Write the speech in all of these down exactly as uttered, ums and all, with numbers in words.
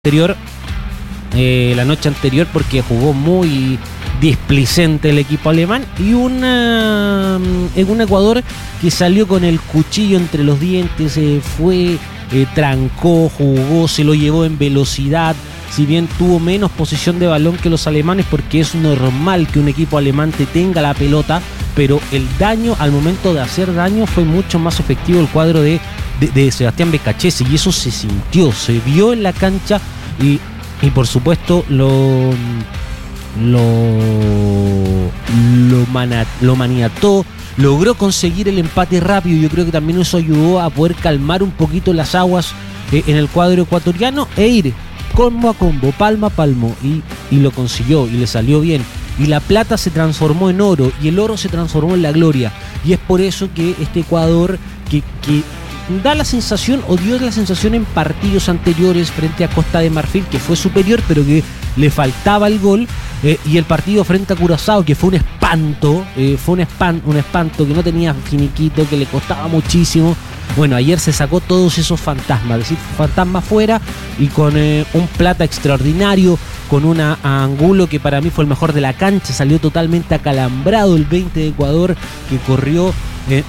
anterior, eh, la noche anterior, porque jugó muy displicente el equipo alemán, y una, en un Ecuador que salió con el cuchillo entre los dientes, eh, fue, eh, trancó, jugó, se lo llevó en velocidad. Si bien tuvo menos posesión de balón que los alemanes, porque es normal que un equipo alemán te tenga la pelota, pero el daño, al momento de hacer daño, fue mucho más efectivo el cuadro de, de, de Sebastián Becachese, y eso se sintió, se vio en la cancha, y, y por supuesto lo lo lo, mana, lo maniató, logró conseguir el empate rápido. Yo creo que también eso ayudó a poder calmar un poquito las aguas eh, en el cuadro ecuatoriano, e ir combo a combo, palmo a palmo, y, y lo consiguió, y le salió bien. Y la plata se transformó en oro, y el oro se transformó en la gloria. Y es por eso que este Ecuador, que, que da la sensación, o dio la sensación en partidos anteriores frente a Costa de Marfil, que fue superior, pero que le faltaba el gol, eh, y el partido frente a Curazao, que fue un espanto, eh, fue un, espan, un espanto, que no tenía finiquito, que le costaba muchísimo. Bueno, ayer se sacó todos esos fantasmas, es decir, fantasmas fuera, y con eh, un Plata extraordinario, con una Angulo que para mí fue el mejor de la cancha, salió totalmente acalambrado el veinte de Ecuador, que corrió eh,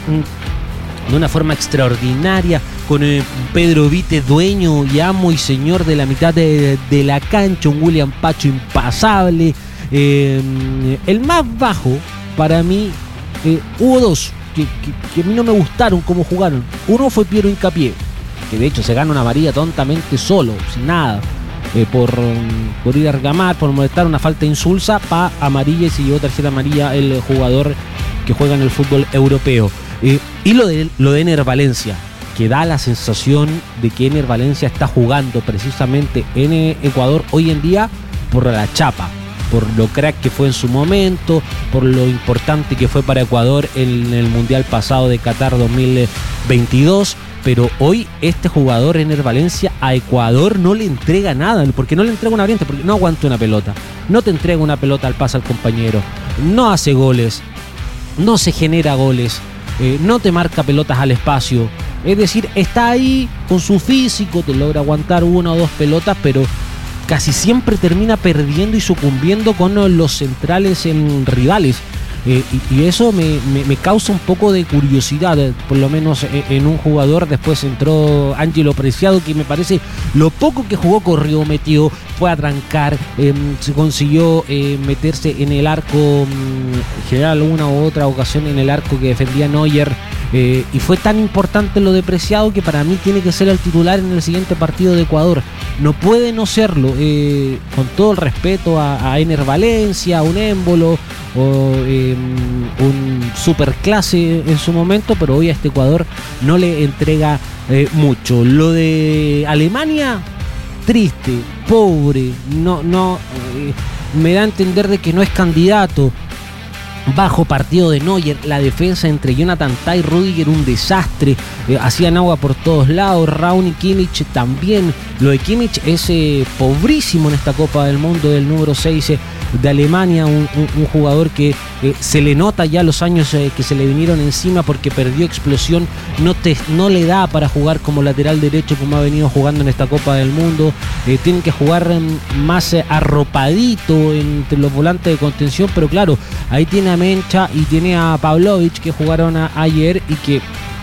de una forma extraordinaria, con eh, Pedro Vite, dueño y amo y señor de la mitad de, de la cancha, un William Pacho impasable. Eh, el más bajo, para mí, eh, hubo dos que, que, que a mí no me gustaron cómo jugaron. Uno fue Piero Hincapié, que de hecho se gana una amarilla tontamente solo, sin nada, eh, por, por ir a reclamar, por molestar, una falta insulsa, pa amarilla, y se llevó tarjeta amarilla el jugador que juega en el fútbol europeo. Eh, y lo de, lo de Ener Valencia, que da la sensación de que Ener Valencia está jugando precisamente en Ecuador hoy en día por la chapa, por lo crack que fue en su momento, por lo importante que fue para Ecuador en el Mundial pasado de Qatar dos mil veintidós. Pero hoy este jugador, Ener Valencia, a Ecuador no le entrega nada, porque no le entrega una variante, porque no aguanta una pelota, no te entrega una pelota al pase al compañero, no hace goles, no se genera goles, eh, no te marca pelotas al espacio. Es decir, está ahí con su físico, te logra aguantar una o dos pelotas, pero casi siempre termina perdiendo y sucumbiendo con los centrales en rivales. Eh, y, y eso me, me, me causa un poco de curiosidad, eh, por lo menos en, en un jugador. Después entró Ángelo Preciado, que me parece lo poco que jugó, corrió, metió, fue a trancar, eh, se consiguió eh, meterse en el arco, mm, generar alguna u otra ocasión en el arco que defendía Neuer, eh, y fue tan importante lo de Preciado que para mí tiene que ser el titular en el siguiente partido de Ecuador. No puede no serlo, eh, con todo el respeto a, a Ener Valencia, a un Émbolo, o eh, un superclase en su momento, pero hoy a este Ecuador no le entrega eh, mucho. Lo de Alemania, triste, pobre, no, no eh, me da a entender de que no es candidato. Bajo partido de Neuer, la defensa entre Jonathan Tah y Rüdiger, un desastre, eh, hacían agua por todos lados. Raúl Kimmich también. Lo de Kimmich es eh, pobrísimo en esta Copa del Mundo, del número seis eh, de Alemania, un, un, un jugador que eh, se le nota ya los años eh, que se le vinieron encima, porque perdió explosión, no, te, no le da para jugar como lateral derecho como ha venido jugando en esta Copa del Mundo. Eh, tienen que jugar eh, más eh, arropadito entre los volantes de contención, pero claro, ahí tiene a Mencha y tiene a Pavlovic, que jugaron a, ayer, y que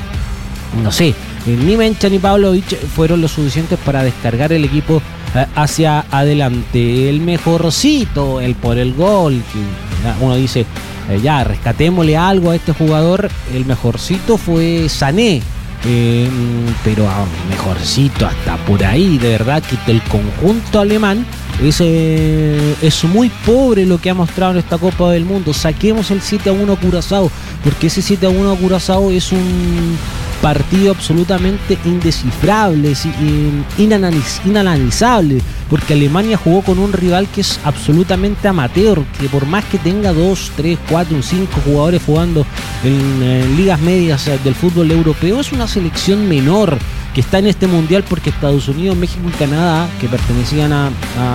no sé, eh, ni Mencha ni Pavlovic fueron lo suficientes para descargar el equipo eh, hacia adelante. El mejorcito, el por el gol, que uno dice, eh, ya, rescatémosle algo a este jugador. El mejorcito fue Sané, eh, pero ah, mejorcito hasta por ahí. De verdad que el conjunto alemán es, eh, es muy pobre lo que ha mostrado en esta Copa del Mundo. Saquemos el siete a uno a Curazao, porque ese siete a uno a Curazao es un partido absolutamente indescifrable, inanaliz- inanalizable, porque Alemania jugó con un rival que es absolutamente amateur, que por más que tenga dos, tres, cuatro, cinco jugadores jugando en, en ligas medias del fútbol europeo, es una selección menor que está en este mundial porque Estados Unidos, México y Canadá, que pertenecían a,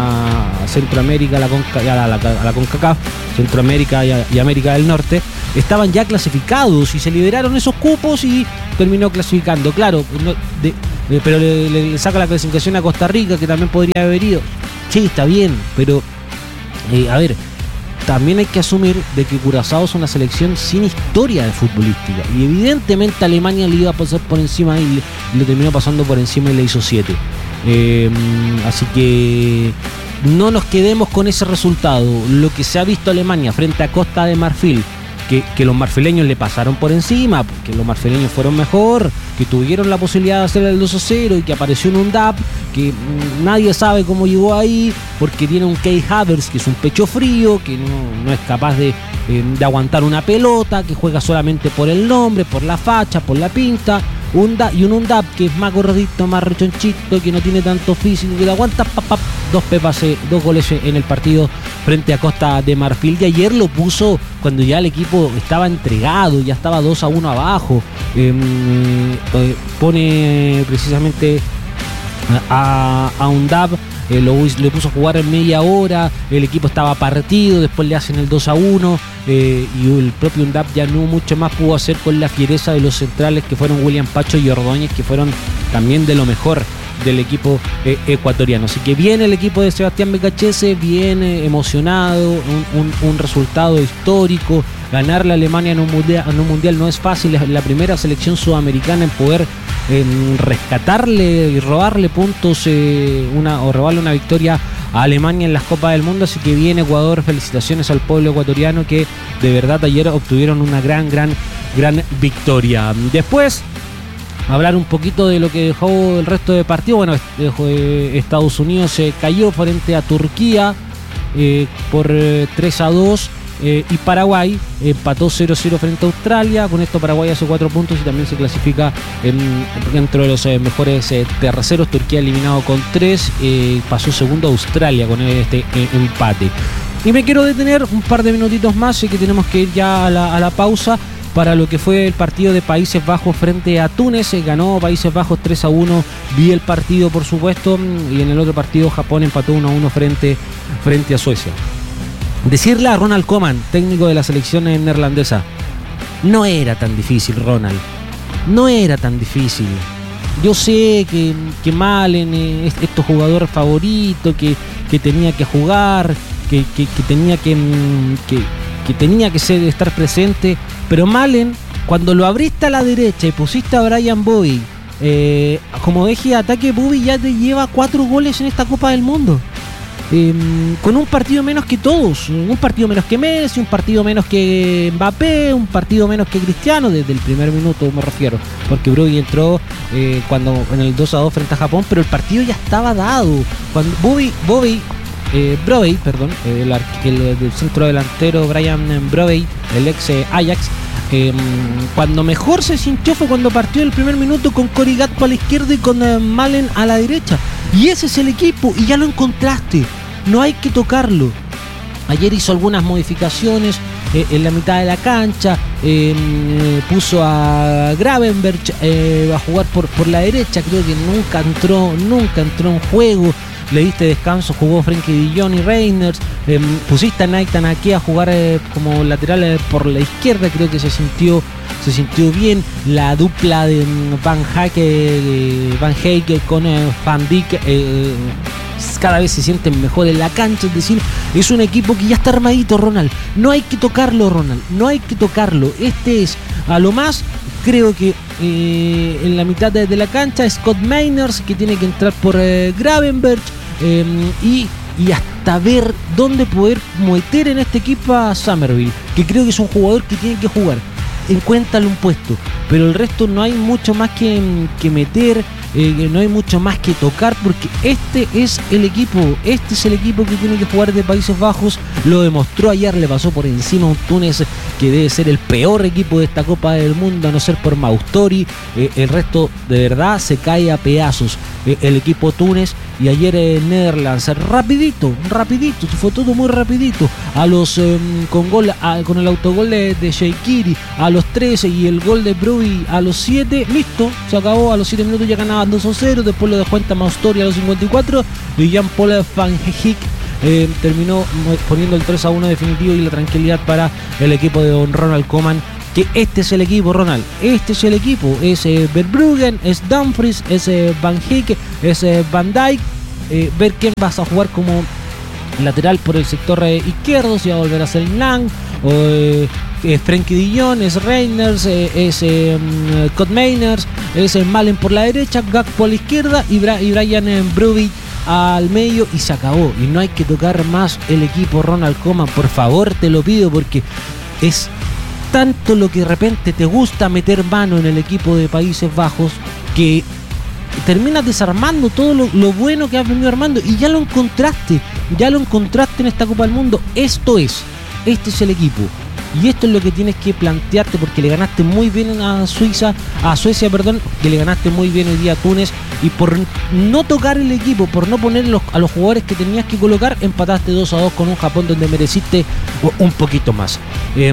a Centroamérica, a la, Conca, a la, a la, a la CONCACAF, Centroamérica y, a, y América del Norte, estaban ya clasificados y se liberaron esos cupos y terminó clasificando. Claro, no, de, eh, pero le, le, le saca la clasificación a Costa Rica, que también podría haber ido. Sí, está bien, pero eh, a ver, también hay que asumir de que Curazao es una selección sin historia de futbolística, y evidentemente Alemania le iba a pasar por encima y le, le terminó pasando por encima y le hizo siete. Eh, así que no nos quedemos con ese resultado. Lo que se ha visto Alemania frente a Costa de Marfil, que, que los marfileños le pasaron por encima, que los marfileños fueron mejor, que tuvieron la posibilidad de hacer el dos a cero y que apareció un Undap que mmm, nadie sabe cómo llegó ahí, porque tiene un Kai Havertz que es un pecho frío, que no, no es capaz de, eh, de aguantar una pelota, que juega solamente por el nombre, por la facha, por la pinta. Unda, y un Undap que es más gordito, más rechonchito, que no tiene tanto físico, que le aguanta pap, pap, dos pepas, eh, dos goles en el partido frente a Costa de Marfil. Y ayer lo puso cuando ya el equipo estaba entregado, ya estaba dos a uno abajo. Eh, eh, pone precisamente a, a Undap. Eh, lo, le puso a jugar en media hora, el equipo estaba partido, después le hacen el dos a uno, eh, y el propio Undap ya no mucho más pudo hacer con la fiereza de los centrales, que fueron William Pacho y Ordóñez, que fueron también de lo mejor del equipo eh, ecuatoriano. Así que viene el equipo de Sebastián Becachese, viene emocionado, un, un, un resultado histórico. Ganarle a Alemania en un, mundial, en un mundial no es fácil, es la primera selección sudamericana en poder en rescatarle y robarle puntos eh, una, o robarle una victoria a Alemania en las Copas del Mundo. Así que viene Ecuador, felicitaciones al pueblo ecuatoriano, que de verdad ayer obtuvieron una gran, gran, gran victoria. Después, hablar un poquito de lo que dejó el resto de partido. Bueno, Estados Unidos se cayó frente a Turquía eh, por eh, tres a dos. Eh, y Paraguay empató cero cero frente a Australia. Con esto Paraguay hace cuatro puntos y también se clasifica en, dentro de los eh, mejores eh, terceros. Turquía eliminado con tres, eh, pasó segundo a Australia con este eh, empate. Y me quiero detener un par de minutitos más, y que tenemos que ir ya a la, a la pausa, para lo que fue el partido de Países Bajos frente a Túnez. Se ganó Países Bajos tres a uno. Vi el partido, por supuesto, y en el otro partido Japón empató uno a uno frente, frente a Suecia. Decirle a Ronald Koeman, técnico de la selección neerlandesa, no era tan difícil, Ronald. No era tan difícil. Yo sé que, que Malen es, es tu jugador favorito, que, que tenía que jugar, que, que, que tenía que, que, que tenía que ser, estar presente, pero Malen, cuando lo abriste a la derecha y pusiste a Brian Bowie eh, como eje de ataque, Bowie ya te lleva cuatro goles en esta Copa del Mundo. Eh, con un partido menos que todos, un partido menos que Messi, un partido menos que Mbappé, un partido menos que Cristiano, desde el primer minuto me refiero, porque Brugge entró eh, cuando en el dos a dos frente a Japón, pero el partido ya estaba dado. Cuando Bobby, Bobby eh, Brobbey, perdón, el, el, el centro delantero Brian Brobbey, el ex eh, Ajax, eh, cuando mejor se sintió fue cuando partió el primer minuto con Cory Gakpo a la izquierda y con eh, Malen a la derecha. Y ese es el equipo, y ya lo encontraste. No hay que tocarlo. Ayer hizo algunas modificaciones eh, en la mitad de la cancha. Eh, puso a Gravenberch eh, a jugar por, por la derecha. Creo que nunca entró, nunca entró en juego. Le diste descanso, jugó Frenkie de Jong y Reiners. Eh, pusiste a Nathan aquí a jugar eh, como lateral eh, por la izquierda. Creo que se sintió, se sintió bien. La dupla de Van Hake, eh, Van Hake con eh, Van Dijk eh, cada vez se sienten mejor en la cancha. Es decir, es un equipo que ya está armadito, Ronald. No hay que tocarlo, Ronald. No hay que tocarlo. Este es, a lo más, creo que eh, en la mitad de, de la cancha, Scott Meiners, que tiene que entrar por eh, Gravenberch, eh, y, y hasta ver dónde poder meter en este equipo a Summerville, que creo que es un jugador que tiene que jugar. Encuéntrale un puesto, pero el resto no hay mucho más que, que meter, eh, no hay mucho más que tocar, porque este es el equipo, este es el equipo que tiene que jugar de Países Bajos. Lo demostró ayer, le pasó por encima a un Túnez que debe ser el peor equipo de esta Copa del Mundo, a no ser por Maustori. Eh, el resto de verdad se cae a pedazos eh, el equipo Túnez. Y ayer en Netherlands, rapidito, rapidito, fue todo muy rapidito. A los eh, con gol, a, con el autogol de, de Shaqiri a los trece y el gol de Brugge a los siete, listo, se acabó. A los siete minutos ya ganaban dos a cero. Después lo dejó cuenta Maustori a los cincuenta y cuatro. Y Jean-Paul Van Hijk eh, terminó poniendo el tres a uno definitivo y la tranquilidad para el equipo de don Ronald Koeman, que este es el equipo, Ronald. Este es el equipo. Es eh, Verbruggen, es Dumfries, es eh, Van Heek, es eh, Van Dijk. Eh, ver quién vas a jugar como lateral por el sector eh, izquierdo, si va a volver a ser Lang, o eh, eh, Frenkie de Jong, es Reiners, eh, es eh, Koopmeiners, es eh, Malen por la derecha, Gakpo a la izquierda y, Bra- y Brian eh, Brobbey al medio, y se acabó. Y no hay que tocar más el equipo, Ronald Koeman, por favor, te lo pido, porque es tanto lo que de repente te gusta meter mano en el equipo de Países Bajos que terminas desarmando todo lo, lo bueno que has venido armando, y ya lo encontraste, ya lo encontraste en esta Copa del Mundo. Esto es, este es el equipo, y esto es lo que tienes que plantearte, porque le ganaste muy bien a Suiza, a Suecia, perdón, que le ganaste muy bien hoy día a Túnez, y por no tocar el equipo, por no poner los, a los jugadores que tenías que colocar, empataste dos a dos con un Japón donde mereciste un poquito más. Eh,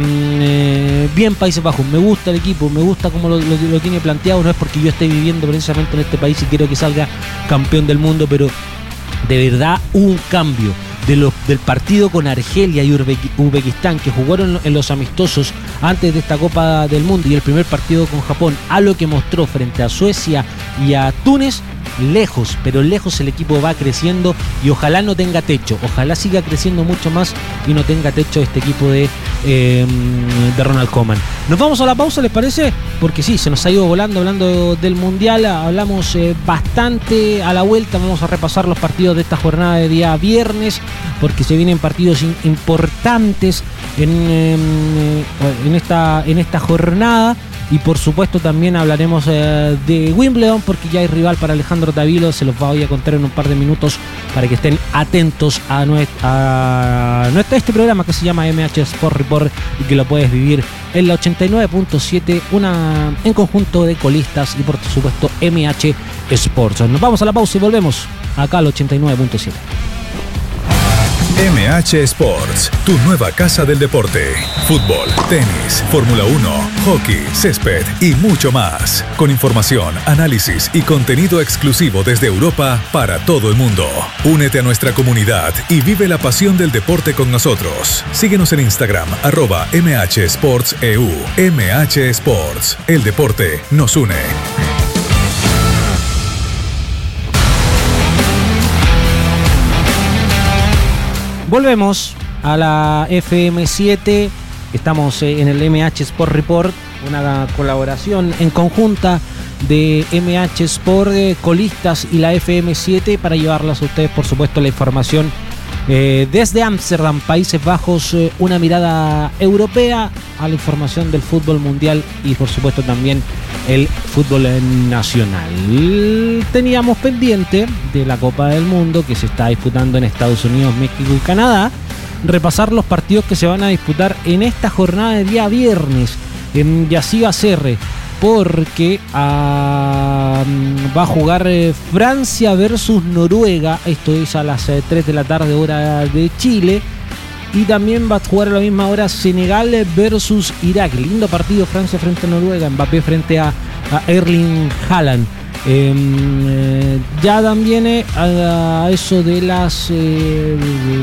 eh, bien Países Bajos, me gusta el equipo, me gusta cómo lo, lo, lo tiene planteado. No es porque yo esté viviendo precisamente en este país y quiero que salga campeón del mundo, pero de verdad hubo un cambio de los, del partido con Argelia y Uzbekistán, que jugaron en los amistosos antes de esta Copa del Mundo, y el primer partido con Japón, a lo que mostró frente a Suecia y a Túnez. Lejos, pero lejos el equipo va creciendo, y ojalá no tenga techo, ojalá siga creciendo mucho más y no tenga techo este equipo de, eh, de Ronald Koeman. Nos vamos a la pausa, ¿les parece? Porque sí, se nos ha ido volando hablando del Mundial, hablamos eh, bastante. A la vuelta vamos a repasar los partidos de esta jornada de día viernes, porque se vienen partidos in- importantes en, eh, en, esta, en esta jornada. Y por supuesto también hablaremos eh, de Wimbledon, porque ya hay rival para Alejandro Davilo. Se los voy a contar en un par de minutos para que estén atentos a, nuestra, a nuestra, este programa que se llama M H Sport Report, y que lo puedes vivir en la ochenta y nueve punto siete, una en conjunto de colistas y por supuesto M H Sports. Nos vamos a la pausa y volvemos acá al ochenta y nueve punto siete. M H Sports, tu nueva casa del deporte. Fútbol, tenis, Fórmula uno, hockey, césped y mucho más. Con información, análisis y contenido exclusivo desde Europa para todo el mundo. Únete a nuestra comunidad y vive la pasión del deporte con nosotros. Síguenos en Instagram, arroba M H Sports E U. M H Sports, el deporte nos une. Volvemos a la F M siete, estamos en el M H Sport Report, una colaboración en conjunta de M H Sport, eh, Colistas y la F M siete, para llevarlas a ustedes, por supuesto, la información eh, desde Ámsterdam, Países Bajos, eh, una mirada europea a la información del fútbol mundial y por supuesto también el fútbol nacional. Teníamos pendiente de la Copa del Mundo que se está disputando en Estados Unidos, México y Canadá, repasar los partidos que se van a disputar en esta jornada de día viernes. En, y así va a ser, porque uh, va a jugar eh, Francia versus Noruega, esto es a las eh, tres de la tarde hora de Chile. Y también va a jugar a la misma hora Senegal versus Irak. Lindo partido, Francia frente a Noruega, Mbappé frente a, a Erling Haaland. Eh, eh, ya también eh, a, a eso de las... Eh,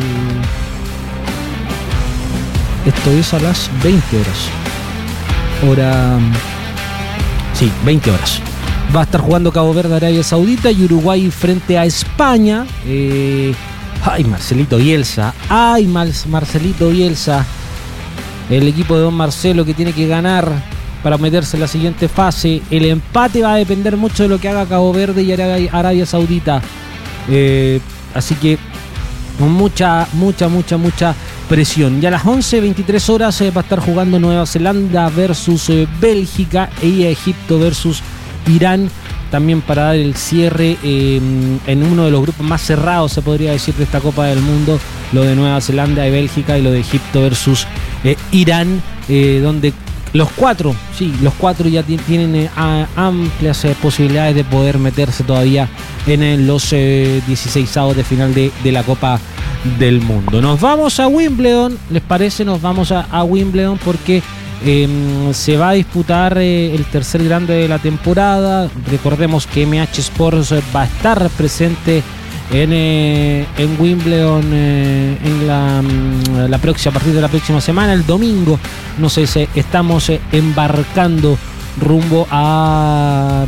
esto es a las veinte horas. Hora... Sí, veinte horas. Va a estar jugando Cabo Verde, Arabia Saudita, y Uruguay frente a España. Eh... Ay, Marcelito Bielsa. Ay, Mar- Marcelito Bielsa. El equipo de Don Marcelo, que tiene que ganar para meterse en la siguiente fase. El empate va a depender mucho de lo que haga Cabo Verde y Arabia, Arabia Saudita. Eh, así que con mucha, mucha, mucha, mucha presión. Y a las once veintitrés horas eh, va a estar jugando Nueva Zelanda versus eh, Bélgica, y Egipto versus Irán. También para dar el cierre eh, en uno de los grupos más cerrados, se podría decir, de esta Copa del Mundo, lo de Nueva Zelanda y Bélgica, y lo de Egipto versus eh, Irán, eh, donde los cuatro, sí, los cuatro ya t- tienen eh, a, amplias eh, posibilidades de poder meterse todavía en eh, los eh, dieciseisavos de final de, de la Copa del Mundo. Nos vamos a Wimbledon, ¿les parece? Nos vamos a, a Wimbledon porque Eh, se va a disputar eh, el tercer grande de la temporada. Recordemos que M H Sports va a estar presente en, eh, en Wimbledon eh, en la, la próxima, a partir de la próxima semana, el domingo. No sé si estamos eh, embarcando rumbo a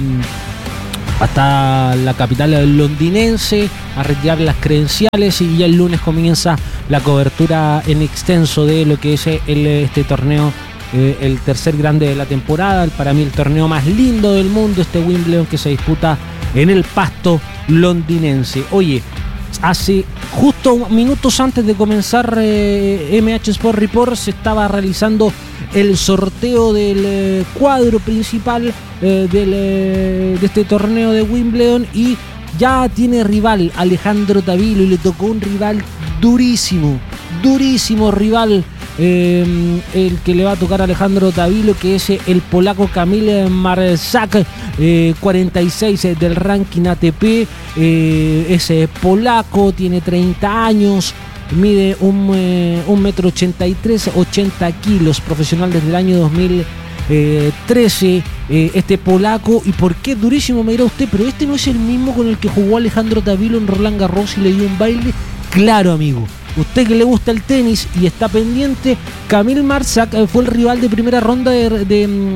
hasta la capital londinense a retirar las credenciales, y ya el lunes comienza la cobertura en extenso de lo que es el, este torneo, eh, el tercer grande de la temporada, para mí el torneo más lindo del mundo, este Wimbledon que se disputa en el pasto londinense. Oye, hace justo minutos antes de comenzar eh, M H Sport Report se estaba realizando el sorteo del eh, cuadro principal eh, del, eh, de este torneo de Wimbledon, y ya tiene rival Alejandro Tavilo, y le tocó un rival durísimo, durísimo rival, eh, el que le va a tocar a Alejandro Tavilo, que es el polaco Kamil Marczak, eh, cuarenta y seis del ranking A T P, eh, es polaco, tiene treinta años, mide un, eh, un metro ochenta y tres, ochenta kilos, profesional desde el año dos mil trece, eh, este polaco. ¿Y por qué durísimo? Me dirá usted, pero este no es el mismo con el que jugó Alejandro Tavilo en Roland Garros y le dio un baile. Claro, amigo, usted que le gusta el tenis y está pendiente, Kamil Marczak eh, fue el rival de primera ronda de, de,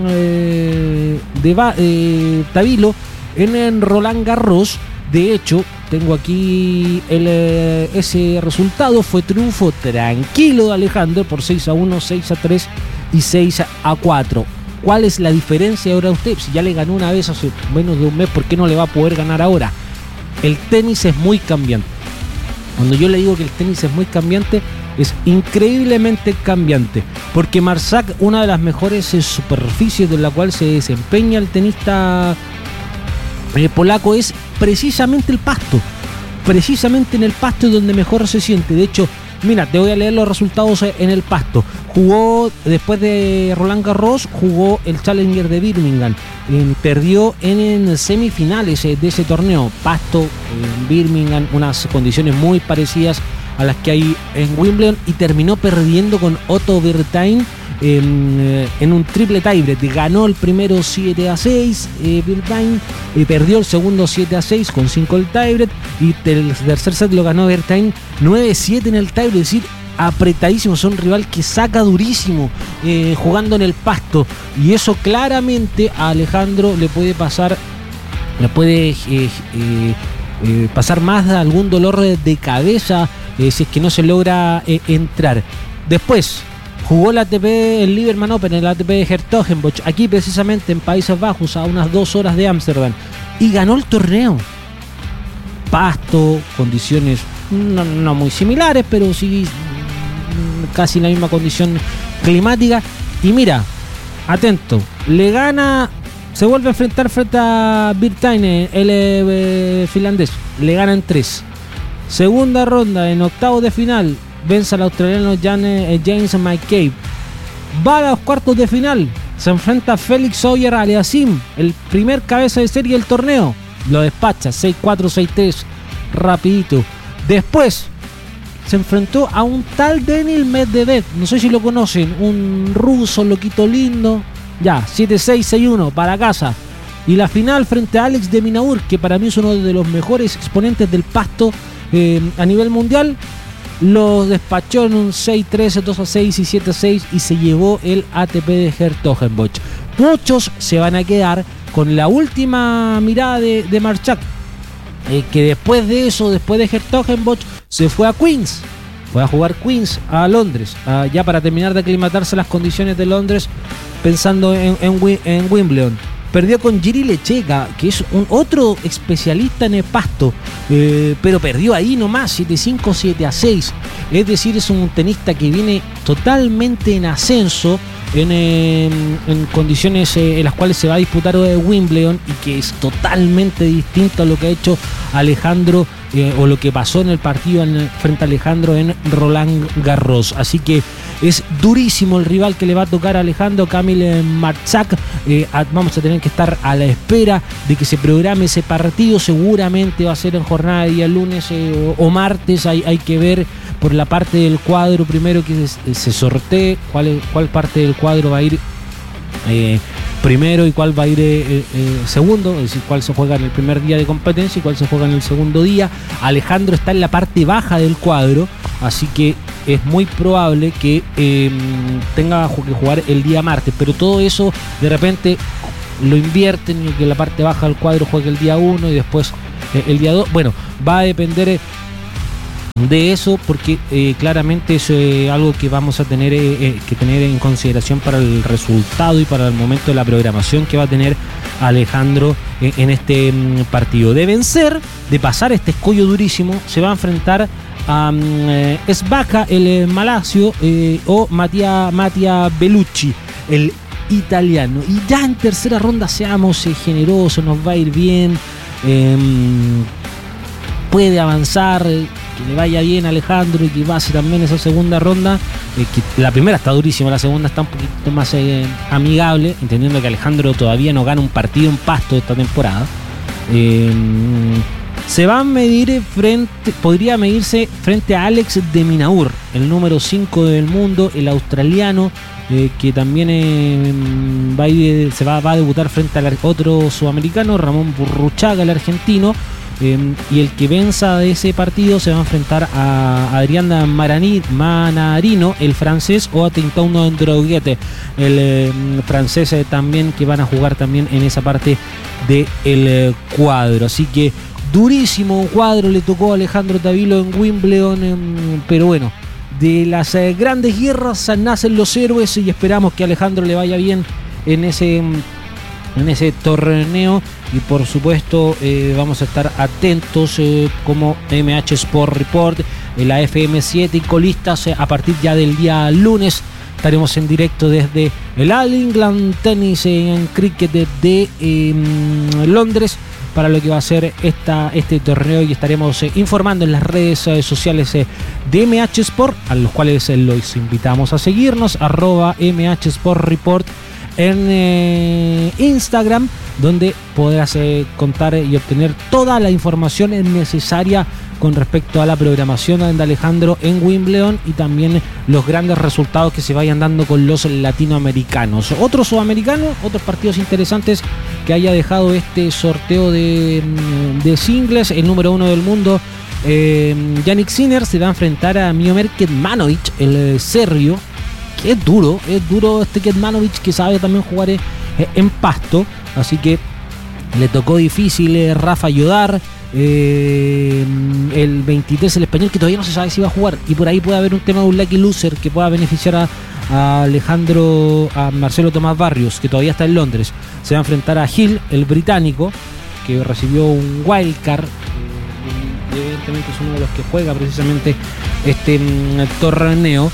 de, de, de eh, Tavilo en, en Roland Garros. De hecho, tengo aquí el, eh, ese resultado. Fue triunfo tranquilo de Alejandro por seis a uno, seis a tres y seis a cuatro. ¿Cuál es la diferencia ahora usted? Si ya le ganó una vez hace menos de un mes, ¿por qué no le va a poder ganar ahora? El tenis es muy cambiante. Cuando yo le digo que el tenis es muy cambiante, es increíblemente cambiante. Porque Marczak, una de las mejores superficies de la cual se desempeña el tenista eh, polaco, es precisamente el pasto. Precisamente en el pasto es donde mejor se siente. De hecho, mira, te voy a leer los resultados en el pasto. Jugó, después de Roland Garros, jugó el Challenger de Birmingham. Eh, perdió en, en semifinales de ese torneo. Pasto en Birmingham, unas condiciones muy parecidas a las que hay en Wimbledon, y terminó perdiendo con Otto Bertain en, en un triple tiebreak. Ganó el primero siete a seis, eh, Bertain, eh, perdió el segundo siete a seis con cinco el tiebreak, y el tercer set lo ganó Bertain nueve siete en el tiebreak. Es decir, apretadísimo, es un rival que saca durísimo eh, jugando en el pasto, y eso claramente a Alejandro le puede pasar, le puede eh, eh, eh, pasar más de algún dolor de cabeza eh, si es que no se logra eh, entrar. Después jugó el A T P, el Liberman Open, el A T P de Hertogenbosch, aquí precisamente en Países Bajos, a unas dos horas de Ámsterdam, y ganó el torneo. Pasto, condiciones no, no muy similares, pero sí casi la misma condición climática. Y mira, atento, le gana, se vuelve a enfrentar frente a Bertain, el eh, finlandés, le gana en tres. Segunda ronda, en octavos de final, vence al australiano Jan, James McCabe. Va a los cuartos de final, se enfrenta a Félix Auger Aliassime, el primer cabeza de serie del torneo, lo despacha seis cuatro, seis tres, rapidito. Después se enfrentó a un tal Daniil Medvedev, no sé si lo conocen, un ruso loquito lindo, ya, siete seis, seis uno, para casa. Y la final frente a Alex de Minaur, que para mí es uno de los mejores exponentes del pasto eh, a nivel mundial, lo despachó en un seis tres, dos a seis y siete a seis, y se llevó el A T P de Hertogenbosch. Muchos se van a quedar con la última mirada de, de Marczak, eh, que después de eso, después de Hertogenbosch, se fue a Queens, fue a jugar Queens a Londres, a, ya para terminar de aclimatarse a las condiciones de Londres, pensando en, en, en Wimbledon. Perdió con Jiří Lečeka, que es un otro especialista en el pasto, eh, pero perdió ahí nomás, siete cinco, siete a seis. Es decir, es un tenista que viene totalmente en ascenso, en, eh, en condiciones eh, en las cuales se va a disputar Wimbledon, y que es totalmente distinto a lo que ha hecho Alejandro eh, o lo que pasó en el partido en, frente a Alejandro en Roland Garros. Así que es durísimo el rival que le va a tocar a Alejandro, Kamil Marczak. Eh, vamos a tener que estar a la espera de que se programe ese partido. Seguramente va a ser en jornada de día lunes eh, o, o martes. Hay, hay que ver por la parte del cuadro primero que se, se sortee cuál, cuál parte del cuadro va a ir eh, primero y cuál va a ir eh, eh, segundo, es decir, cuál se juega en el primer día de competencia y cuál se juega en el segundo día. Alejandro está en la parte baja del cuadro, así que es muy probable que eh, tenga que jugar el día martes, pero todo eso de repente lo invierten y que la parte baja del cuadro juegue el día uno y después eh, el día dos. Bueno, va a depender eh, de eso, porque eh, claramente es eh, algo que vamos a tener eh, que tener en consideración para el resultado y para el momento de la programación que va a tener Alejandro en, en este mm, partido. De vencer, de pasar este escollo durísimo, se va a enfrentar a um, eh, Esbaca, el eh, malasio, eh, o Mattia, Mattia Bellucci, el italiano. Y ya en tercera ronda seamos eh, generosos, nos va a ir bien, eh, puede avanzar, eh, que le vaya bien a Alejandro y que pase también esa segunda ronda, eh, que la primera está durísima, la segunda está un poquito más eh, amigable, entendiendo que Alejandro todavía no gana un partido en Pasto esta temporada. Eh, se va a medir frente, podría medirse frente a Alex de Minaur, el número cinco del mundo, el australiano, eh, que también eh, va a ir, se va, va a debutar frente al otro sudamericano, Ramón Burruchaga, el argentino. Eh, y el que venza de ese partido se va a enfrentar a Adrián Marani, Manarino, el francés, o a Tinton Droguete, el eh, francés eh, también, que van a jugar también en esa parte del eh, cuadro. Así que durísimo cuadro le tocó a Alejandro Tavilo en Wimbledon, eh, pero bueno, de las eh, grandes guerras nacen los héroes y esperamos que a Alejandro le vaya bien en ese... en ese torneo, y por supuesto eh, vamos a estar atentos eh, como M H Sport Report, en la F M siete y colistas eh, a partir ya del día lunes. Estaremos en directo desde el All England Tennis en cricket de, de eh, Londres para lo que va a ser esta, este torneo, y estaremos eh, informando en las redes eh, sociales eh, de M H Sport, a los cuales eh, los invitamos a seguirnos, arroba M H Sport Report en eh, Instagram, donde podrás eh, contar y obtener toda la información necesaria con respecto a la programación de Alejandro en Wimbledon y también los grandes resultados que se vayan dando con los latinoamericanos. Otros sudamericanos, otros partidos interesantes que haya dejado este sorteo de, de singles. El número uno del mundo, eh, Jannik Sinner, se va a enfrentar a Miomir Kecmanovic, el eh, serbio. Es duro, es duro este Kecmanovic, que sabe también jugar eh, en Pasto, así que le tocó difícil eh, Rafa Yodar, eh, el veintitrés, el español, que todavía no se sabe si va a jugar, y por ahí puede haber un tema de un lucky loser que pueda beneficiar a, a Alejandro, a Marcelo Tomás Barrios, que todavía está en Londres. Se va a enfrentar a Hill, el británico, que recibió un wildcard, eh, y evidentemente es uno de los que juega precisamente este mm, torneo.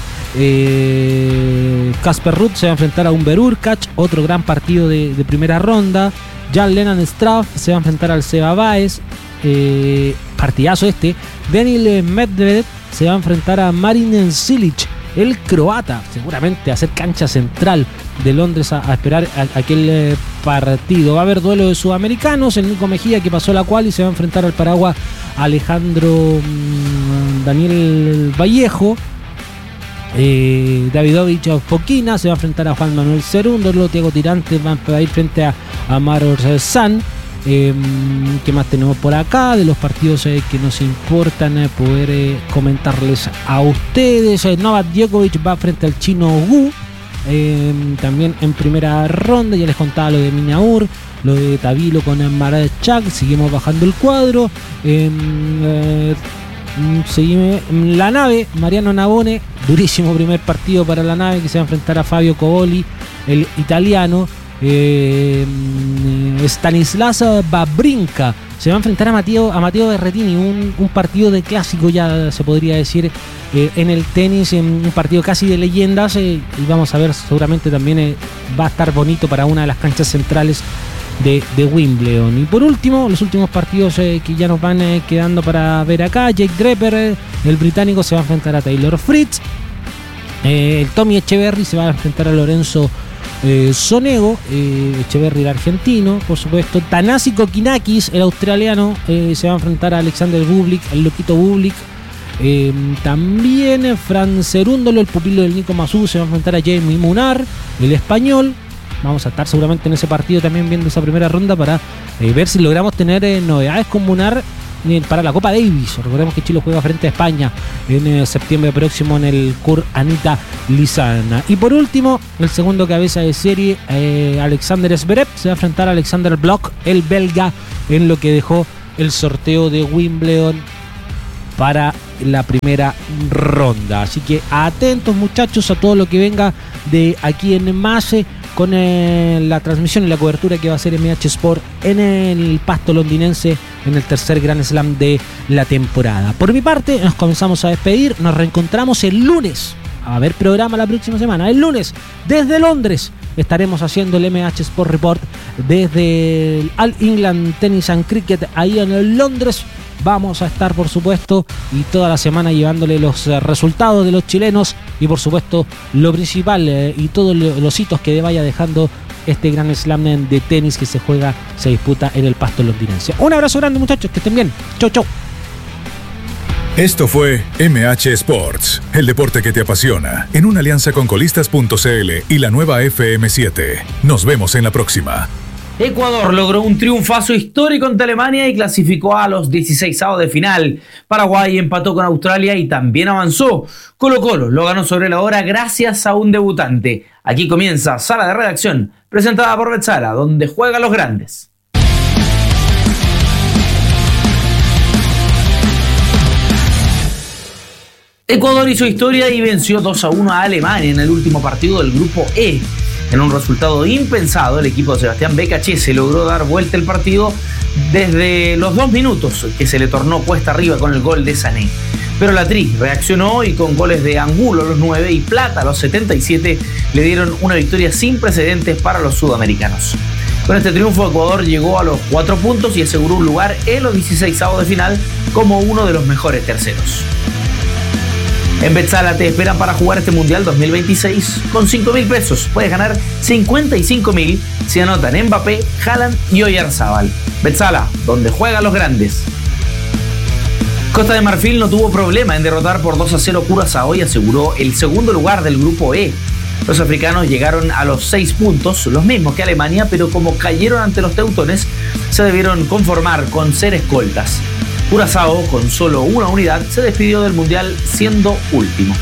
Casper eh, Ruud se va a enfrentar a Umber Urkacz, otro gran partido de, de primera ronda. Jan Lennart Struff se va a enfrentar al Seba Baez, eh, partidazo este. Daniil Medvedev se va a enfrentar a Marin Cilic, el croata, seguramente a hacer cancha central de Londres a, a esperar a, a aquel eh, partido. Va a haber duelo de sudamericanos, el Nico Mejía, que pasó la cual, y se va a enfrentar al Paraguay Alejandro mmm, Daniel Vallejo. Eh, Davidovich Fokina se va a enfrentar a Juan Manuel Cerundo. Luego Thiago Tirante va a ir frente a, a Maros San. Eh, ¿Qué más tenemos por acá? De los partidos eh, que nos importan eh, poder eh, comentarles a ustedes. eh, Novak Djokovic va frente al chino Gu, eh, también en primera ronda. Ya les contaba lo de Minaur, lo de Tavilo con Marachak. Seguimos bajando el cuadro. eh, eh, Seguime, la nave, Mariano Navone, durísimo primer partido para la nave, que se va a enfrentar a Fabio Coboli, el italiano. eh, Stanislas Wawrinka se va a enfrentar a Matteo, a Matteo Berrettini, un, un partido de clásico, ya se podría decir, eh, en el tenis, en un partido casi de leyendas, eh, y vamos a ver, seguramente también eh, va a estar bonito para una de las canchas centrales De, de Wimbledon. Y por último, los últimos partidos eh, que ya nos van eh, quedando para ver acá. Jake Draper, eh, el británico, se va a enfrentar a Taylor Fritz. Eh, el Tommy Echeverry se va a enfrentar a Lorenzo eh, Sonego. Eh, Echeverry, el argentino, por supuesto. Thanasi Kokinakis, el australiano, eh, se va a enfrentar a Alexander Bublik, el loquito Bublik. Eh, también Fran Cerúndolo, el pupilo del Nico Mazú, se va a enfrentar a Jamie Munar, el español. Vamos a estar seguramente en ese partido también viendo esa primera ronda para eh, ver si logramos tener eh, novedades con Munar eh, para la Copa Davis. Recordemos que Chile juega frente a España en eh, septiembre próximo en el C U R Anita Lizana. Y por último, el segundo cabeza de serie, eh, Alexander Zverev, se va a enfrentar a Alexander Bloch, el belga, en lo que dejó el sorteo de Wimbledon para la primera ronda. Así que atentos, muchachos, a todo lo que venga de aquí en Mase con eh, la transmisión y la cobertura que va a hacer M H Sport en el pasto londinense en el tercer Grand Slam de la temporada. Por mi parte, nos comenzamos a despedir. Nos reencontramos el lunes. A ver programa la próxima semana. El lunes, desde Londres, estaremos haciendo el M H Sport Report desde el All England Tennis and Cricket ahí en Londres. Vamos a estar, por supuesto, y toda la semana llevándole los eh, resultados de los chilenos y, por supuesto, lo principal eh, y todos los hitos que vaya dejando este gran slam de tenis que se juega, se disputa en el pasto londinense. Un abrazo grande, muchachos, que estén bien. Chau, chau. Esto fue M H Sports, el deporte que te apasiona, en una alianza con colistas punto c l y la nueva F M siete. Nos vemos en la próxima. Ecuador logró un triunfazo histórico ante Alemania y clasificó a los dieciseisavos de final. Paraguay empató con Australia y también avanzó. Colo-Colo lo ganó sobre la hora gracias a un debutante. Aquí comienza Sala de Redacción, presentada por Betzala, donde juegan los grandes. Ecuador hizo historia y venció dos a uno a Alemania en el último partido del grupo E. En un resultado impensado, el equipo de Sebastián Becachese logró dar vuelta el partido desde los dos minutos, que se le tornó cuesta arriba con el gol de Sané. Pero la Tri reaccionó y con goles de Angulo a los nueve y Plata a los setenta y siete le dieron una victoria sin precedentes para los sudamericanos. Con este triunfo, Ecuador llegó a los cuatro puntos y aseguró un lugar en los dieciseisavos de final como uno de los mejores terceros. En Betzala te esperan para jugar este Mundial dos mil veintiséis con cinco mil pesos. Puedes ganar cincuenta y cinco mil si anotan Mbappé, Haaland y Oyarzábal. Betzala, donde juegan los grandes. Costa de Marfil no tuvo problema en derrotar por dos a cero Curazao y aseguró el segundo lugar del grupo E. Los africanos llegaron a los seis puntos, los mismos que Alemania, pero como cayeron ante los teutones, se debieron conformar con ser escoltas. Curazao, con solo una unidad, se despidió del Mundial siendo último.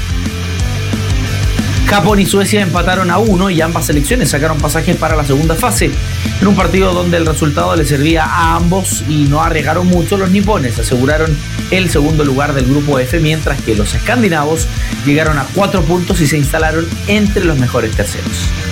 Japón y Suecia empataron a uno y ambas selecciones sacaron pasajes para la segunda fase. En un partido donde el resultado le servía a ambos y no arriesgaron mucho, los nipones aseguraron el segundo lugar del grupo F, mientras que los escandinavos llegaron a cuatro puntos y se instalaron entre los mejores terceros.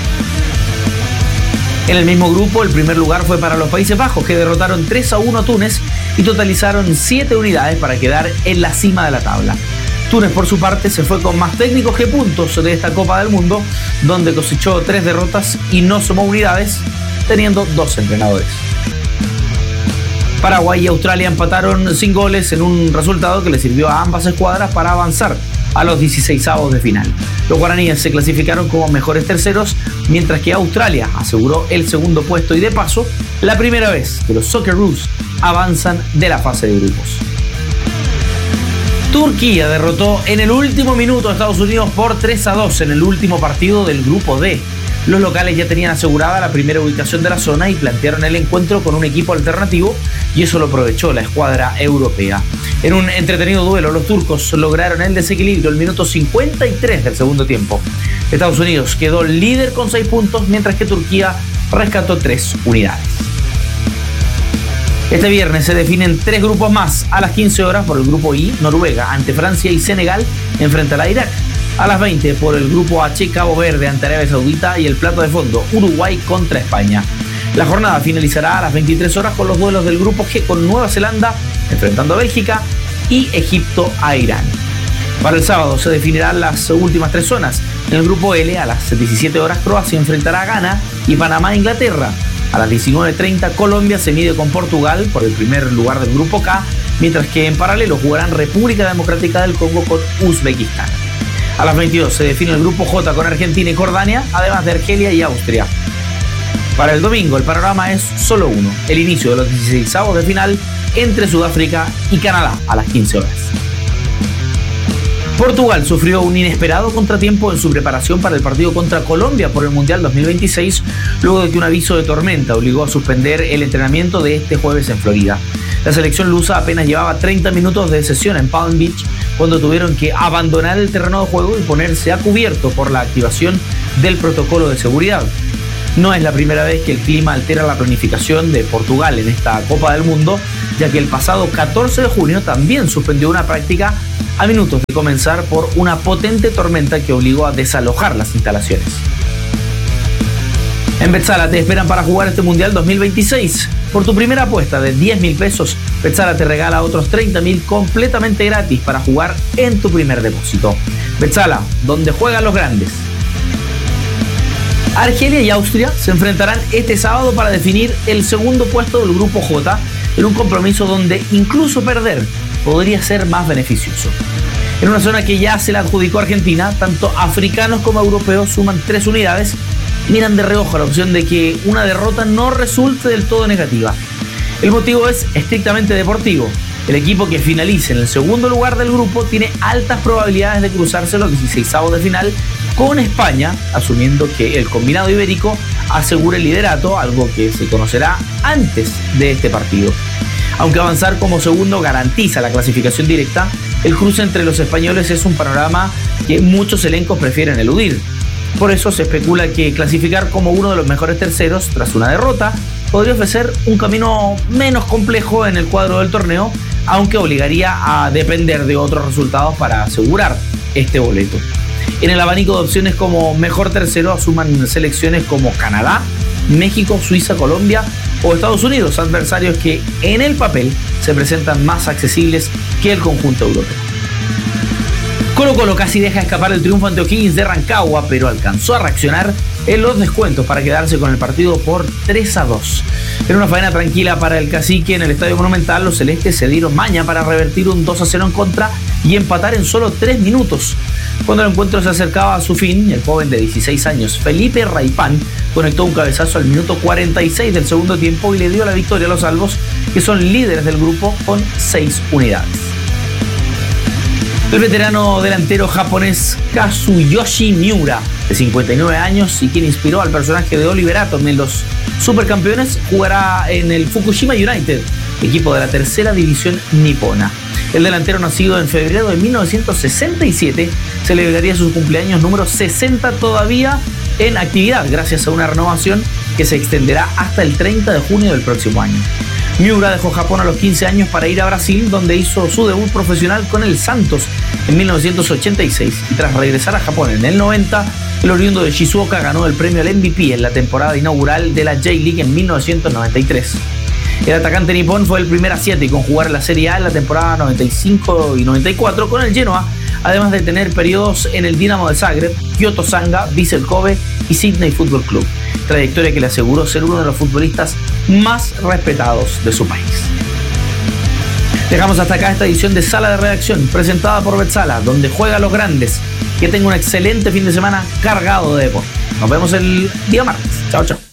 En el mismo grupo, el primer lugar fue para los Países Bajos, que derrotaron tres a uno a Túnez y totalizaron siete unidades para quedar en la cima de la tabla. Túnez, por su parte, se fue con más técnicos que puntos de esta Copa del Mundo, donde cosechó tres derrotas y no sumó unidades, teniendo dos entrenadores. Paraguay y Australia empataron sin goles en un resultado que le sirvió a ambas escuadras para avanzar a los dieciseisavos de final. Los guaraníes se clasificaron como mejores terceros, mientras que Australia aseguró el segundo puesto y de paso, la primera vez que los Socceroos avanzan de la fase de grupos. Turquía derrotó en el último minuto a Estados Unidos por tres a dos en el último partido del grupo D. Los locales ya tenían asegurada la primera ubicación de la zona y plantearon el encuentro con un equipo alternativo, y eso lo aprovechó la escuadra europea. En un entretenido duelo, los turcos lograron el desequilibrio el minuto cincuenta y tres del segundo tiempo. Estados Unidos quedó líder con seis puntos, mientras que Turquía rescató tres unidades. Este viernes se definen tres grupos más. A las quince horas por el grupo I, Noruega ante Francia y Senegal enfrentará a Irak. A las veinte por el grupo H, Cabo Verde ante Arabia Saudita y el plato de fondo, Uruguay contra España. La jornada finalizará a las veintitrés horas con los duelos del grupo G, con Nueva Zelanda enfrentando a Bélgica y Egipto a Irán. Para el sábado se definirán las últimas tres zonas. En el grupo L, a las diecisiete horas, Croacia enfrentará a Ghana y Panamá a Inglaterra. A las diecinueve treinta, Colombia se mide con Portugal por el primer lugar del grupo K, mientras que en paralelo jugarán República Democrática del Congo con Uzbekistán. A las veintidós se define el grupo J con Argentina y Jordania, además de Argelia y Austria. Para el domingo el panorama es solo uno, el inicio de los dieciseisavos de final entre Sudáfrica y Canadá a las quince horas. Portugal sufrió un inesperado contratiempo en su preparación para el partido contra Colombia por el Mundial dos mil veintiséis, luego de que un aviso de tormenta obligó a suspender el entrenamiento de este jueves en Florida. La selección lusa apenas llevaba treinta minutos de sesión en Palm Beach cuando tuvieron que abandonar el terreno de juego y ponerse a cubierto por la activación del protocolo de seguridad. No es la primera vez que el clima altera la planificación de Portugal en esta Copa del Mundo, ya que el pasado catorce de junio también suspendió una práctica a minutos de comenzar por una potente tormenta que obligó a desalojar las instalaciones. En Betzala te esperan para jugar este Mundial dos mil veintiséis. Por tu primera apuesta de diez mil pesos, Betzala te regala otros treinta mil completamente gratis para jugar en tu primer depósito. Betzala, donde juegan los grandes. Argelia y Austria se enfrentarán este sábado para definir el segundo puesto del Grupo J en un compromiso donde incluso perder podría ser más beneficioso. En una zona que ya se la adjudicó Argentina, tanto africanos como europeos suman tres unidades y miran de reojo la opción de que una derrota no resulte del todo negativa. El motivo es estrictamente deportivo. El equipo que finalice en el segundo lugar del grupo tiene altas probabilidades de cruzarse los dieciseisavos de final con España, asumiendo que el combinado ibérico asegure el liderato, algo que se conocerá antes de este partido. Aunque avanzar como segundo garantiza la clasificación directa, el cruce entre los españoles es un panorama que muchos elencos prefieren eludir. Por eso se especula que clasificar como uno de los mejores terceros tras una derrota podría ofrecer un camino menos complejo en el cuadro del torneo, aunque obligaría a depender de otros resultados para asegurar este boleto. En el abanico de opciones como mejor tercero asuman selecciones como Canadá, México, Suiza, Colombia o Estados Unidos, adversarios que en el papel se presentan más accesibles que el conjunto europeo. Colo Colo casi deja escapar el triunfo ante O'Higgins de Rancagua, pero alcanzó a reaccionar en los descuentos para quedarse con el partido por tres a dos. En una faena tranquila para el Cacique en el Estadio Monumental, los celestes se dieron maña para revertir un dos a cero en contra y empatar en solo tres minutos. Cuando el encuentro se acercaba a su fin, el joven de dieciséis años, Felipe Raipán, conectó un cabezazo al minuto cuarenta y seis del segundo tiempo y le dio la victoria a los albos, que son líderes del grupo con seis unidades. El veterano delantero japonés Kazuyoshi Miura, de cincuenta y nueve años y quien inspiró al personaje de Oliver Atom en los Supercampeones, jugará en el Fukushima United, equipo de la tercera división nipona. El delantero, nacido en febrero de mil novecientos sesenta y siete, celebraría su cumpleaños número sesenta todavía en actividad, gracias a una renovación que se extenderá hasta el treinta de junio del próximo año. Miura dejó Japón a los quince años para ir a Brasil, donde hizo su debut profesional con el Santos en mil novecientos ochenta y seis, y tras regresar a Japón en el noventa, el oriundo de Shizuoka ganó el premio al M V P en la temporada inaugural de la J-League en mil novecientos noventa y tres. El atacante nipón fue el primer asiático en jugar en la Serie A en la temporada noventa y cinco y noventa y cuatro con el Genoa, además de tener periodos en el Dinamo de Zagreb, Kyoto Sanga, Vissel Kobe y Sydney Football Club, trayectoria que le aseguró ser uno de los futbolistas más respetados de su país. Dejamos hasta acá esta edición de Sala de Redacción, presentada por Betzala, donde juega los grandes. Que tenga un excelente fin de semana cargado de deporte. Nos vemos el día martes. Chao, chao.